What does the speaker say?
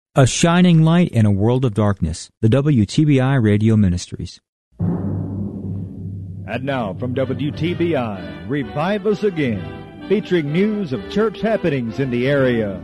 A shining light in a world of darkness. The WTBI Radio Ministries. And now from WTBI, Revive Us Again, featuring news of church happenings in the area.